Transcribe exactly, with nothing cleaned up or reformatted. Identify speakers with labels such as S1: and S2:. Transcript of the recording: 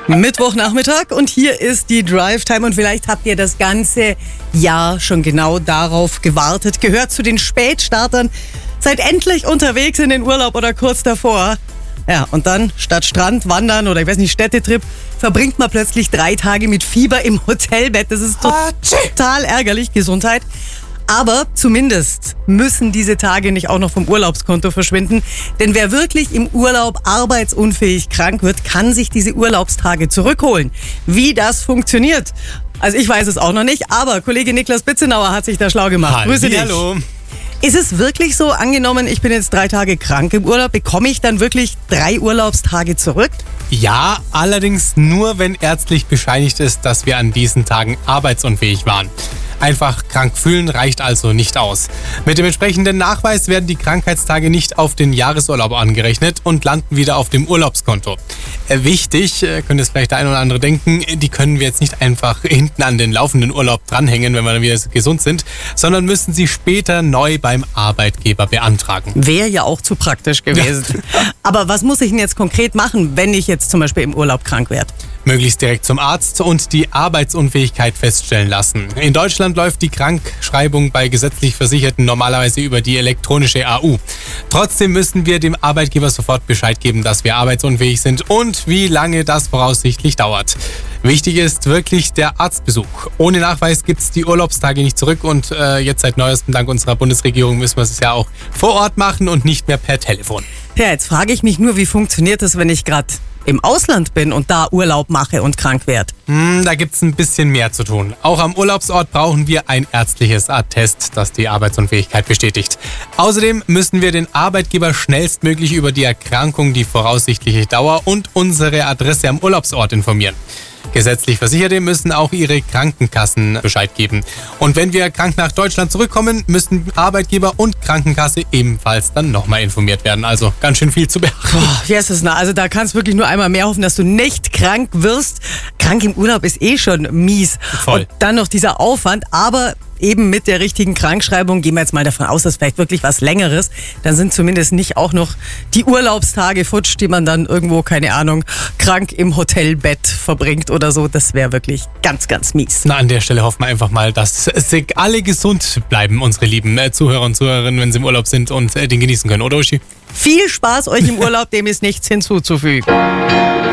S1: Mittwochnachmittag und hier ist die Drive Time und vielleicht habt ihr das ganze Jahr schon genau darauf gewartet. Gehört zu den Spätstartern, seid endlich unterwegs in den Urlaub oder kurz davor. Ja, und dann statt Strand, Wandern oder ich weiß nicht, Städtetrip, verbringt man plötzlich drei Tage mit Fieber im Hotelbett. Das ist total ärgerlich, Gesundheit. Aber zumindest müssen diese Tage nicht auch noch vom Urlaubskonto verschwinden. Denn wer wirklich im Urlaub arbeitsunfähig krank wird, kann sich diese Urlaubstage zurückholen. Wie das funktioniert, also ich weiß es auch noch nicht, aber Kollege Niklas Bitzenauer hat sich da schlau gemacht.
S2: Halli,
S1: Grüße dich.
S2: Hallo.
S1: Ist es wirklich so, angenommen, ich bin jetzt drei Tage krank im Urlaub, bekomme ich dann wirklich drei Urlaubstage zurück?
S2: Ja, allerdings nur, wenn ärztlich bescheinigt ist, dass wir an diesen Tagen arbeitsunfähig waren. Einfach krank fühlen reicht also nicht aus. Mit dem entsprechenden Nachweis werden die Krankheitstage nicht auf den Jahresurlaub angerechnet und landen wieder auf dem Urlaubskonto. Äh, wichtig, äh, könnte es vielleicht der ein oder andere denken, die können wir jetzt nicht einfach hinten an den laufenden Urlaub dranhängen, wenn wir dann wieder gesund sind, sondern müssen sie später neu beim Arbeitgeber beantragen.
S1: Wäre ja auch zu praktisch gewesen. Ja. Aber was muss ich denn jetzt konkret machen, wenn ich jetzt zum Beispiel im Urlaub krank werde?
S2: Möglichst direkt zum Arzt und die Arbeitsunfähigkeit feststellen lassen. In Deutschland läuft die Krankschreibung bei gesetzlich Versicherten normalerweise über die elektronische A U. Trotzdem müssen wir dem Arbeitgeber sofort Bescheid geben, dass wir arbeitsunfähig sind und wie lange das voraussichtlich dauert. Wichtig ist wirklich der Arztbesuch. Ohne Nachweis gibt es die Urlaubstage nicht zurück und äh, jetzt seit neuestem dank unserer Bundesregierung müssen wir es ja auch vor Ort machen und nicht mehr per Telefon.
S1: Ja, jetzt frage ich mich nur, wie funktioniert das, wenn ich gerade im Ausland bin und da Urlaub mache und krank werde?
S2: Hm, da gibt's ein bisschen mehr zu tun. Auch am Urlaubsort brauchen wir ein ärztliches Attest, das die Arbeitsunfähigkeit bestätigt. Außerdem müssen wir den Arbeitgeber schnellstmöglich über die Erkrankung, die voraussichtliche Dauer und unsere Adresse am Urlaubsort informieren. Gesetzlich Versicherte müssen auch ihre Krankenkassen Bescheid geben. Und wenn wir krank nach Deutschland zurückkommen, müssen Arbeitgeber und Krankenkasse ebenfalls dann nochmal informiert werden. Also ganz schön viel zu beachten.
S1: Oh, yes, na, also da kannst du wirklich nur einmal mehr hoffen, dass du nicht krank wirst. Krank im Urlaub ist eh schon mies.
S2: Voll.
S1: Und dann noch dieser Aufwand, aber eben mit der richtigen Krankschreibung, gehen wir jetzt mal davon aus, dass vielleicht wirklich was Längeres, dann sind zumindest nicht auch noch die Urlaubstage futsch, die man dann irgendwo, keine Ahnung, krank im Hotelbett verbringt oder so. Das wäre wirklich ganz, ganz mies.
S2: Na, an der Stelle hoffen wir einfach mal, dass sie alle gesund bleiben, unsere lieben Zuhörer und Zuhörerinnen, wenn sie im Urlaub sind und den genießen können, oder Uschi?
S1: Viel Spaß euch im Urlaub, dem ist nichts hinzuzufügen.